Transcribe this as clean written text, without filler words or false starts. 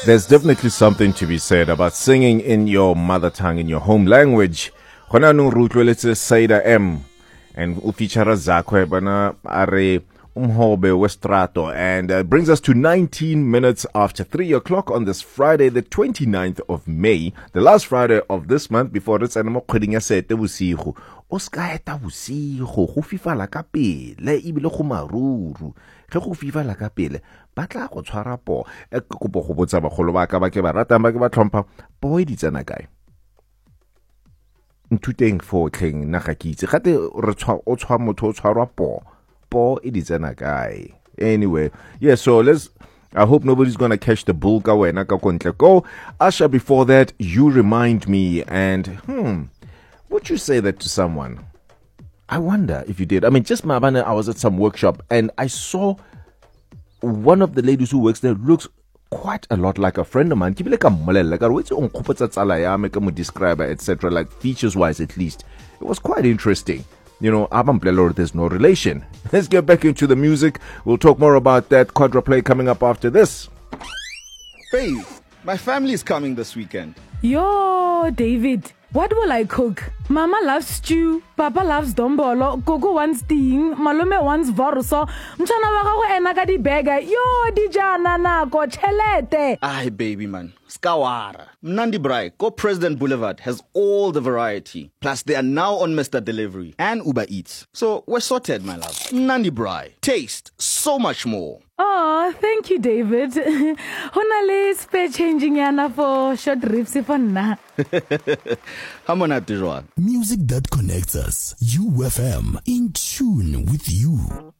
There's definitely something to be said about singing in your mother tongue, in your home language. Hona nung rutlweletse Saida M and ufichara zakwe bana are umhobe westrato, and brings us to 19 minutes after 3 o'clock on this Friday, the 29th of May, the last Friday of this month before it's animo kgweding ya sete bosigo. O ska eta bosigo go fifala ka pele ebile go maruru ge go fifala ka pele ba tla go tshwara po e kopo go botsa bagolo ba ka ba ke ba ratang ba ke ba tlhompha po e ditsana kae ntuteng fo tleng na ga ke itse gate re tshwa o tshwa motho o tshwarwa po e ditsana kae. Anyway, yeah, so I hope nobody's gonna catch the bull ka wena ka kontle. Go Asha, before that you remind me, and would you say that to someone? I wonder if you did. I mean, just mabane, I was at some workshop and I saw one of the ladies who works there looks quite a lot like a friend of mine. Like a molel, like a describe, etc. Like features wise, at least. It was quite interesting. You know, there's no relation. Let's get back into the music. We'll talk more about that quadra play coming up after this. Babe, my family is coming this weekend. Yo, David, what will I cook? Mama loves stew, Papa loves dombolo, Gogo wants ting, Malome wants vorso, Mchana wakago enaka di bega, yo di jana na go chelete. Aye, baby man, skawara. Mnandi Brai, Go President Boulevard has all the variety. Plus, they are now on Mr. Delivery and Uber Eats. So, we're sorted, my love. Mnandi Brai, taste so much more. Oh, thank you, David. Honale spare changing yana for short ribs for na. Hamona Tijuan. Music that connects us. UFM, in tune with you.